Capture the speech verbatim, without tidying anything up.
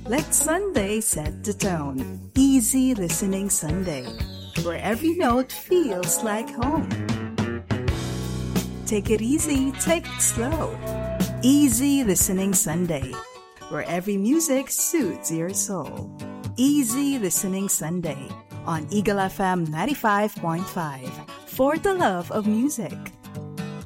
Let Sunday set the tone. Easy listening Sunday, where every note feels like home. Take it easy, take it slow. Easy listening Sunday, where every music suits your soul. Easy listening Sunday on Eagle F M ninety-five point five, for the love of music.